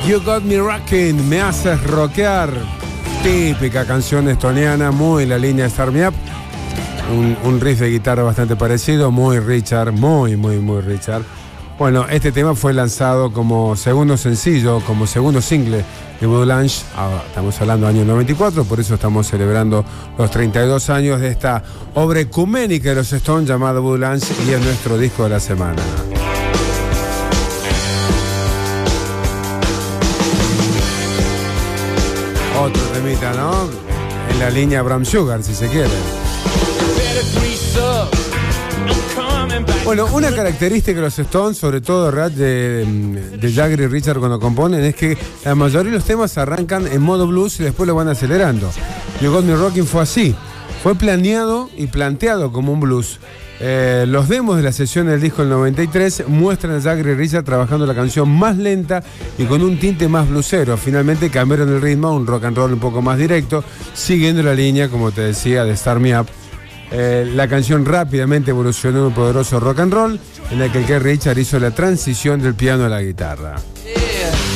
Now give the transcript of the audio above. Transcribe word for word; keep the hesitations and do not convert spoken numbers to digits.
You Got Me Rockin', me haces rockear. Típica canción estoniana, muy la línea de Start Me Up. Un, un riff de guitarra bastante parecido, muy Richard, muy, muy, muy Richard. Bueno, este tema fue lanzado como segundo sencillo, como segundo single de Voodoo Lounge. Ah, estamos hablando del año noventa y cuatro, por eso estamos celebrando los treinta y dos años de esta obra ecuménica de los Stones llamada Voodoo Lounge, y es nuestro disco de la semana. Otro temita, ¿no? En la línea Brown Sugar, si se quiere. Bueno, una característica de los Stones, sobre todo de, de Jagger y Richard cuando componen, es que la mayoría de los temas arrancan en modo blues y después lo van acelerando. You Got Me Rockin' fue así. Fue planeado y planteado como un blues. Eh, los demos de la sesión del disco del noventa y tres muestran a Jagger y Richard trabajando la canción más lenta y con un tinte más bluesero. Finalmente cambiaron el ritmo a un rock and roll un poco más directo, siguiendo la línea, como te decía, de Start Me Up. Eh, la canción rápidamente evolucionó en un poderoso rock and roll en el que el que Richard hizo la transición del piano a la guitarra.